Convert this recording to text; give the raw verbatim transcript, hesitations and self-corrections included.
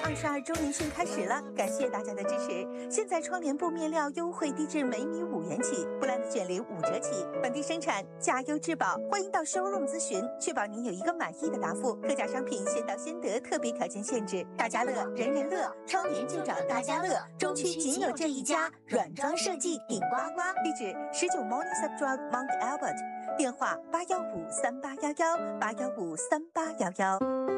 二十二周年庆开始了，感谢大家的支持。现在窗帘布面料优惠低至每米五元起，布兰的卷帘五折起，本地生产，价优质保。欢迎到 showroom 咨询，确保您有一个满意的答复。特价商品先到先得，特别条件限制。大家乐，人人乐，窗帘就找大家乐，中区仅有这一家，软装设计顶呱呱。地址十九 Morningside Drive Mount Albert， 电话八幺五三八幺幺八幺五三八幺幺。